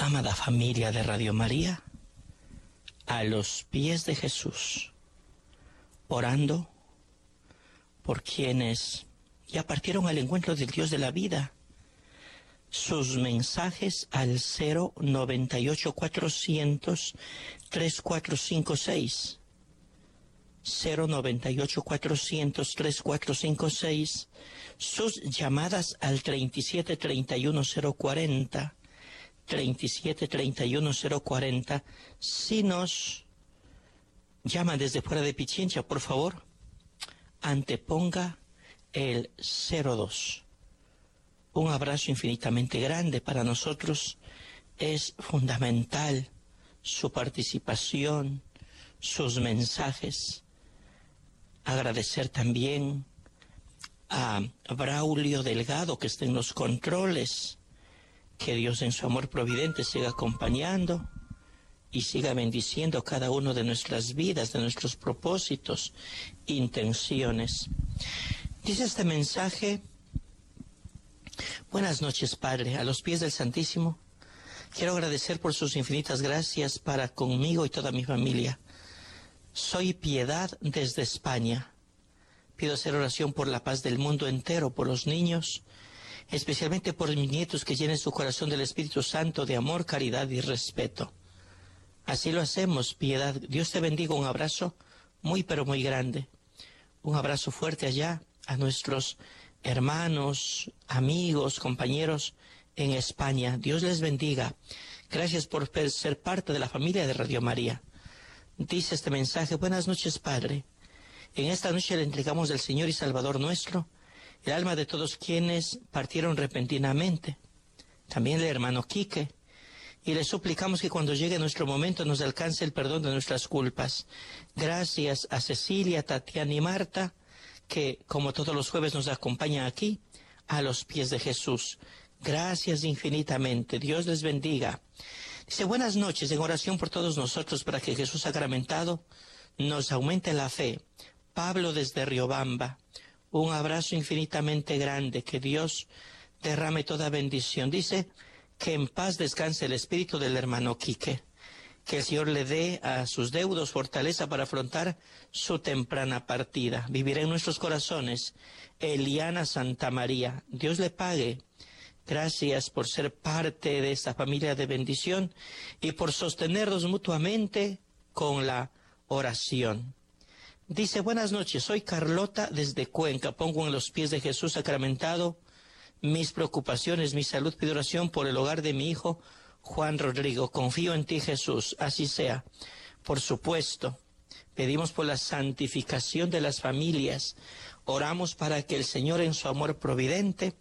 Amada familia de Radio María, a los pies de Jesús, orando por quienes ya partieron al encuentro del Dios de la vida. Sus mensajes al 098 400 3456, 098 400 3456, sus llamadas al 37 31 040, 37 31 040. Si nos llaman desde fuera de Pichincha, por favor, anteponga el 02. Un abrazo infinitamente grande. Para nosotros es fundamental su participación, sus mensajes. Agradecer también a Braulio Delgado, que está en los controles. Que Dios en su amor providente siga acompañando y siga bendiciendo cada uno de nuestras vidas, de nuestros propósitos, intenciones. Dice este mensaje: buenas noches, Padre, a los pies del Santísimo. Quiero agradecer por sus infinitas gracias para conmigo y toda mi familia. Soy Piedad desde España. Pido hacer oración por la paz del mundo entero, por los niños, especialmente por mis nietos, que llenen su corazón del Espíritu Santo de amor, caridad y respeto. Así lo hacemos, Piedad. Dios te bendiga. Un abrazo muy pero muy grande. Un abrazo fuerte allá a nuestros hermanos, amigos, compañeros en España. Dios les bendiga. Gracias por ser parte de la familia de Radio María. Dice este mensaje: buenas noches, Padre. En esta noche le entregamos al Señor y Salvador nuestro el alma de todos quienes partieron repentinamente, también el hermano Quique, y le suplicamos que cuando llegue nuestro momento nos alcance el perdón de nuestras culpas. Gracias a Cecilia, Tatiana y Marta, que como todos los jueves nos acompañan aquí, a los pies de Jesús. Gracias infinitamente. Dios les bendiga. Dice: buenas noches, en oración por todos nosotros para que Jesús sacramentado nos aumente la fe. Pablo desde Riobamba. Un abrazo infinitamente grande, que Dios derrame toda bendición. Dice que en paz descanse el espíritu del hermano Quique, que el Señor le dé a sus deudos fortaleza para afrontar su temprana partida. Vivirá en nuestros corazones Eliana Santa María. Dios le pague. Gracias por ser parte de esta familia de bendición y por sostenernos mutuamente con la oración. Dice: buenas noches, soy Carlota desde Cuenca. Pongo en los pies de Jesús sacramentado mis preocupaciones, mi salud. Pido oración por el hogar de mi hijo Juan Rodrigo. Confío en ti, Jesús, así sea. Por supuesto, pedimos por la santificación de las familias. Oramos para que el Señor en su amor providente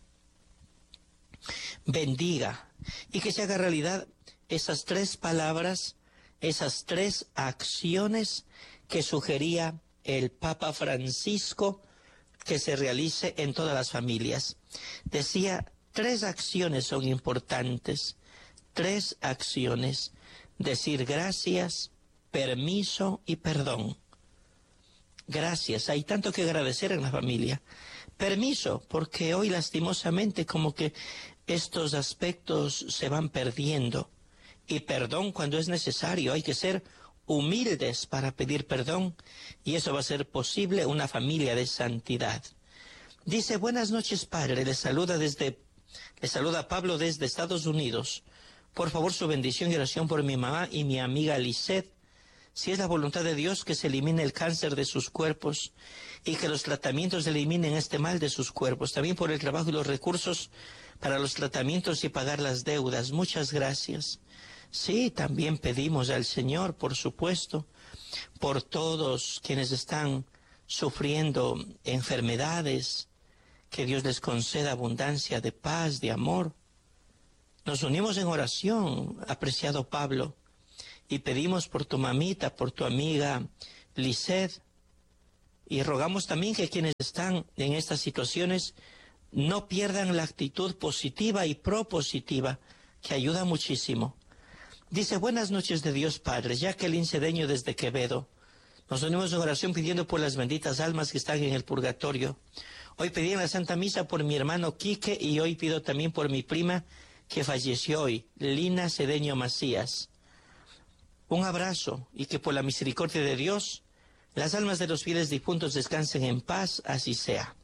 bendiga y que se haga realidad esas tres palabras, esas tres acciones que sugería el Papa Francisco que se realice en todas las familias. Decía, tres acciones son importantes, tres acciones: decir gracias, permiso y perdón. Gracias, hay tanto que agradecer en la familia. Permiso, porque hoy lastimosamente como que estos aspectos se van perdiendo. Y perdón cuando es necesario, hay que ser humildes para pedir perdón, y eso va a ser posible una familia de santidad. Dice: buenas noches, Padre, le saluda Pablo desde Estados Unidos. Por favor, su bendición y oración por mi mamá y mi amiga Lisette. Si es la voluntad de Dios, que se elimine el cáncer de sus cuerpos y que los tratamientos eliminen este mal de sus cuerpos. También por el trabajo y los recursos para los tratamientos y pagar las deudas. Muchas gracias. Sí, también pedimos al Señor, por supuesto, por todos quienes están sufriendo enfermedades, que Dios les conceda abundancia de paz, de amor. Nos unimos en oración, apreciado Pablo, y pedimos por tu mamita, por tu amiga Lisette, y rogamos también que quienes están en estas situaciones no pierdan la actitud positiva y propositiva, que ayuda muchísimo. Dice: buenas noches de Dios, Padre. Jacqueline Cedeño desde Quevedo. Nos unimos en oración pidiendo por las benditas almas que están en el purgatorio. Hoy pedí en la Santa Misa por mi hermano Quique, y hoy pido también por mi prima que falleció hoy, Lina Cedeño Macías. Un abrazo y que por la misericordia de Dios las almas de los fieles difuntos descansen en paz, así sea.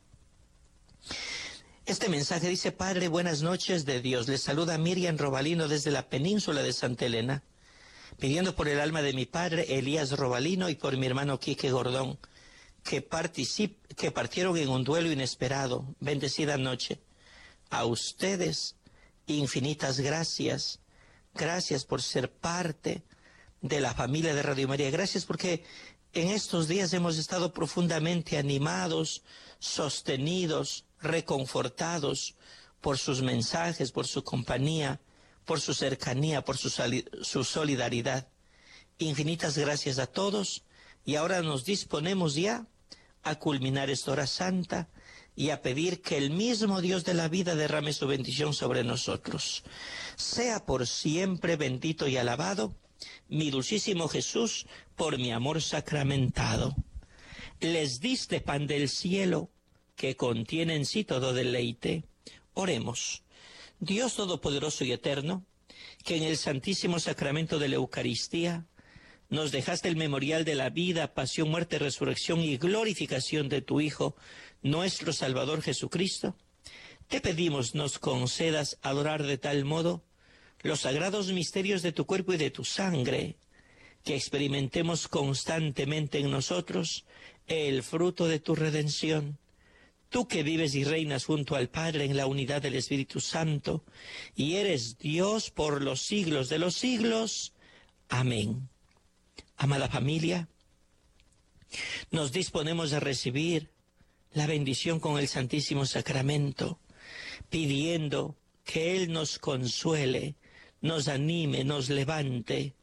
Este mensaje dice: Padre, buenas noches de Dios. Les saluda Miriam Robalino desde la península de Santa Elena, pidiendo por el alma de mi padre Elías Robalino y por mi hermano Quique Gordón, que partieron en un duelo inesperado. Bendecida noche. A ustedes, infinitas gracias. Gracias por ser parte de la familia de Radio María. Gracias porque en estos días hemos estado profundamente animados, sostenidos, reconfortados por sus mensajes, por su compañía, por su cercanía, por su solidaridad. Infinitas gracias a todos, y ahora nos disponemos ya a culminar esta hora santa y a pedir que el mismo Dios de la vida derrame su bendición sobre nosotros. Sea por siempre bendito y alabado mi dulcísimo Jesús por mi amor sacramentado. Les diste pan del cielo, que contiene en sí todo deleite. Oremos. Dios Todopoderoso y Eterno, que en el Santísimo Sacramento de la Eucaristía nos dejaste el memorial de la vida, pasión, muerte, resurrección y glorificación de tu Hijo, nuestro Salvador Jesucristo, te pedimos nos concedas adorar de tal modo los sagrados misterios de tu cuerpo y de tu sangre, que experimentemos constantemente en nosotros el fruto de tu redención. Tú que vives y reinas junto al Padre en la unidad del Espíritu Santo, y eres Dios por los siglos de los siglos. Amén. Amada familia, nos disponemos a recibir la bendición con el Santísimo Sacramento, pidiendo que Él nos consuele, nos anime, nos levante.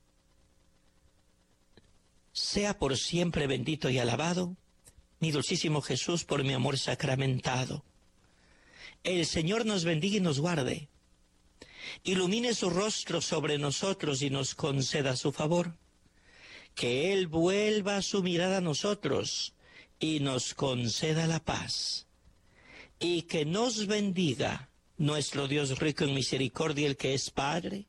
Sea por siempre bendito y alabado mi dulcísimo Jesús por mi amor sacramentado. El Señor nos bendiga y nos guarde, ilumine su rostro sobre nosotros y nos conceda su favor. Que Él vuelva su mirada a nosotros y nos conceda la paz. Y que nos bendiga nuestro Dios rico en misericordia, el que es Padre,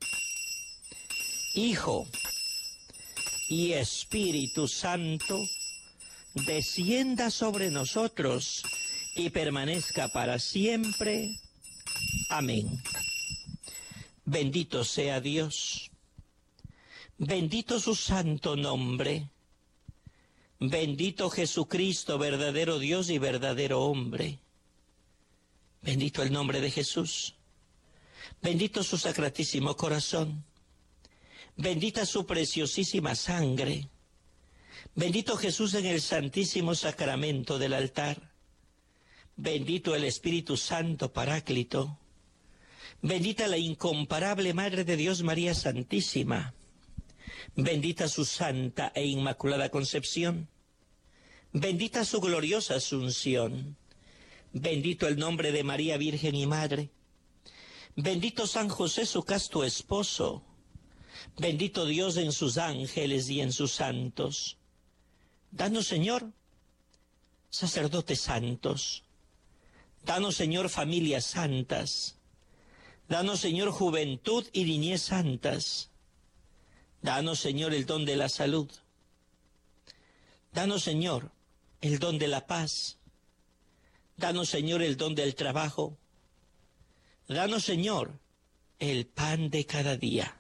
Hijo y Espíritu Santo, descienda sobre nosotros y permanezca para siempre. Amén. Bendito sea Dios. Bendito su santo nombre. Bendito Jesucristo, verdadero Dios y verdadero hombre. Bendito el nombre de Jesús. Bendito su sacratísimo corazón. Bendita su preciosísima sangre. Bendito Jesús en el santísimo sacramento del altar. Bendito el Espíritu Santo Paráclito. Bendita la incomparable Madre de Dios María Santísima. Bendita su santa e inmaculada concepción. Bendita su gloriosa asunción. Bendito el nombre de María Virgen y Madre. Bendito San José, su casto esposo. Bendito Dios en sus ángeles y en sus santos. Danos, Señor, sacerdotes santos. Danos, Señor, familias santas. Danos, Señor, juventud y niñez santas. Danos, Señor, el don de la salud. Danos, Señor, el don de la paz. Danos, Señor, el don del trabajo. Danos, Señor, el pan de cada día.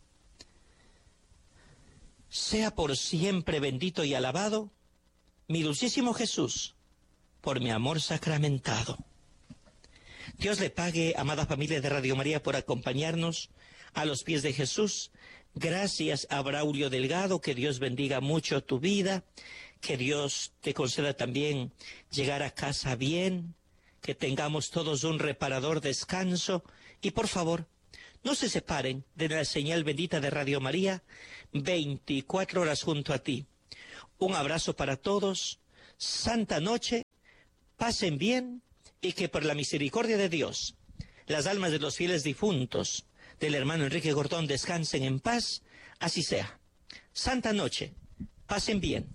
Sea por siempre bendito y alabado mi dulcísimo Jesús por mi amor sacramentado. Dios le pague, amada familia de Radio María, por acompañarnos a los pies de Jesús. Gracias a Braulio Delgado, que Dios bendiga mucho tu vida, que Dios te conceda también llegar a casa bien, que tengamos todos un reparador descanso, y por favor, no se separen de la señal bendita de Radio María, 24 horas junto a ti. Un abrazo para todos, santa noche, pasen bien, y que por la misericordia de Dios, las almas de los fieles difuntos del hermano Enrique Gordón descansen en paz, así sea. Santa noche, pasen bien.